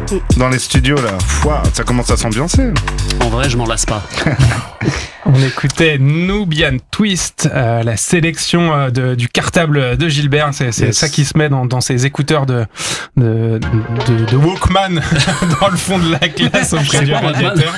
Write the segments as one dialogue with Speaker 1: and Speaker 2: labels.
Speaker 1: dans les studios là. Wow, ça commence à s'ambiancer.
Speaker 2: En vrai, je m'en lasse pas.
Speaker 3: On écoutait Nubian Twist, la sélection du cartable de Gilbert. C'est ça qui se met dans ses écouteurs de Walkman dans le fond de la classe auprès du radiateur.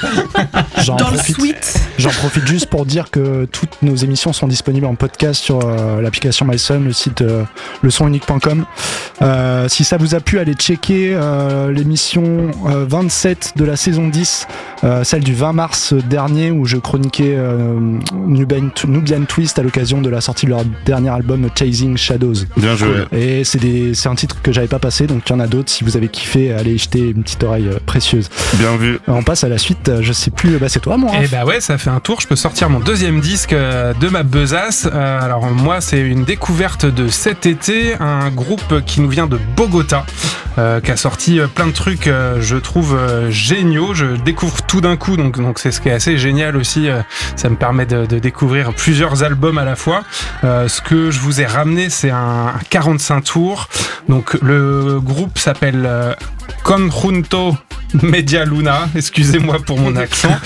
Speaker 4: J'en profite juste pour dire que toutes nos émissions sont disponibles en podcast sur l'application MySun, le site lesonunique.com. Si ça vous a plu, allez checker l'émission 27 de la saison 10, celle du 20 mars dernier où je chroniquais Nubian Twist à l'occasion de la sortie de leur dernier album Chasing Shadows.
Speaker 1: Bien joué.
Speaker 4: Et c'est un titre que j'avais pas passé, donc il y en a d'autres. Si vous avez kiffé, allez y jeter une petite oreille précieuse.
Speaker 1: Bien vu.
Speaker 4: On passe à la suite. Je sais plus, c'est toi, moi.
Speaker 3: Et ouais, ça fait un tour. Je peux sortir mon deuxième disque de ma besace. Alors moi, c'est une découverte de cet été, un groupe qui nous vient de Bogota, qui a sorti plein de trucs, je trouve géniaux. Je découvre tout d'un coup, donc c'est ce qui est assez génial aussi. Ça me permet de découvrir plusieurs albums à la fois. Ce que je vous ai ramené, c'est un 45 tours. Donc le groupe s'appelle Conjunto Media Luna. Excusez-moi pour mon accent.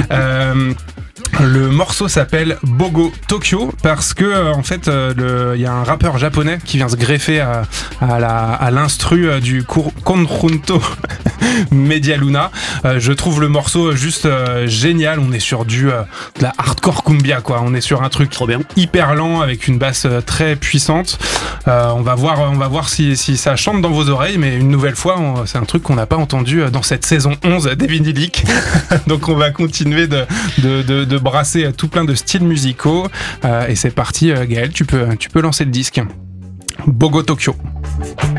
Speaker 3: Le morceau s'appelle Bogo Tokyo parce que en fait il y a un rappeur japonais qui vient se greffer à l'instru du Conjunto Media Luna. Je trouve le morceau juste génial. On est sur de la hardcore cumbia quoi. On est sur un truc
Speaker 2: trop bien,
Speaker 3: hyper lent avec une basse très puissante. On va voir si ça chante dans vos oreilles, mais une nouvelle fois c'est un truc qu'on n'a pas entendu dans cette saison 11 des Vinyliques. Donc on va continuer de brasser tout plein de styles musicaux et c'est parti. Gaël, tu peux lancer le disque. Bogo Tokyo.